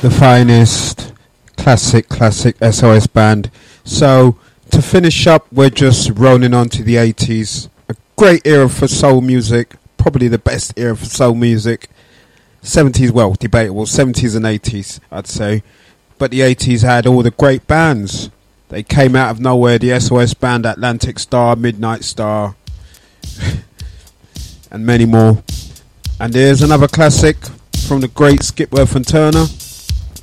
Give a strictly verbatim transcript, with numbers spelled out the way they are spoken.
The finest classic, classic S O S band. So, to finish up, we're just rolling on to the eighties. A great era for soul music. Probably the best era for soul music. seventies, well, debatable. seventies and eighties, I'd say. But the eighties had all the great bands. They came out of nowhere. The S O S band, Atlantic Star, Midnight Star, and many more. And there's another classic from the great Skipworth and Turner.